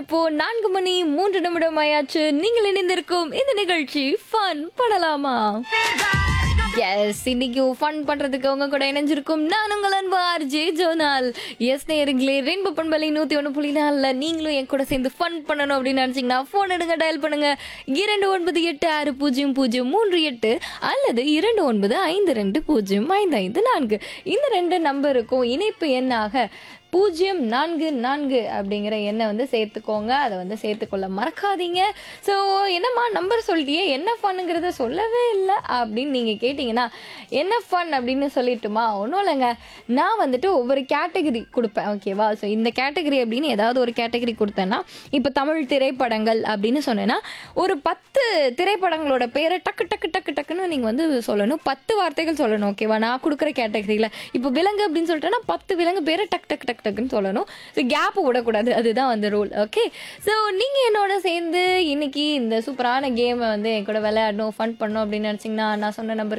இப்போ 4 மணி 3 நிமிடம் ஆயாச்சு. நீங்கள் இணைந்திருக்கும் இந்த நிகழ்ச்சி ஃபன் பண்ணலாமா? எஸ், இன்னைக்கு ஃபன் பண்றதுக்கு உங்க கூட இணைஞ்சிருக்கும் நான் உங்கள் அன்பு ஆர்ஜே ஜோனால். எஸ் நேயர்களே, ரெயின்போ பண்பலை 101.4 நீங்களும் என் கூட சேர்ந்து ஃபன் பண்ணணும் அப்படின்னு நினைச்சீங்கன்னா ஃபோன் எடுங்க, டயல் பண்ணுங்க 29860038 அல்லது 2952055554. இந்த 2 நம்பருக்கும் இணைப்பு எண்ணாக 044 அப்படிங்கிற எண்ணை வந்து சேர்த்துக்கோங்க. அதை வந்து சேர்த்துக்கொள்ள மறக்காதீங்க. ஸோ என்னம்மா நம்பர் சொல்லிட்டியே, என்ன ஃபன்னுங்கிறத சொல்லவே இல்லை அப்படின்னு நீங்கள் கேட்டிங்கன்னா, என்ன ஃபன் அப்படின்னு சொல்லிட்டுமா? ஒன்றும் இல்லைங்க, நான் வந்துட்டு ஒவ்வொரு கேட்டகரி கொடுப்பேன், ஓகேவா? ஸோ இந்த கேட்டகரி அப்படின்னு ஏதாவது ஒரு கேட்டகரி கொடுத்தேன்னா, இப்போ தமிழ் திரைப்படங்கள் அப்படின்னு சொன்னேன்னா ஒரு 10 திரைப்படங்களோட பேரை டக்கு டக்கு டக்கு டக்குன்னு நீங்கள் வந்து சொல்லணும். 10 வார்த்தைகள் சொல்லணும், ஓகேவா? நான் கொடுக்குற கேட்டகரியில் இப்போ விலங்கு அப்படின்னு சொல்லிட்டேன்னா 10 விலங்கு பேரை டக்கு டக்கு டக்கு டக்குன்னு சொல்லணும். ஸோ கேப் விடக்கூடாது, அதுதான் வந்து ரூல். ஓகே, ஸோ நீங்கள் என்னோட சேர்ந்து இன்னைக்கு இந்த சூப்பரான கேமை வந்து என் கூட விளையாடணும், ஃபன் பண்ணணும் அப்படின்னு நினச்சிங்கன்னா நான் சொன்ன நம்பருக்கு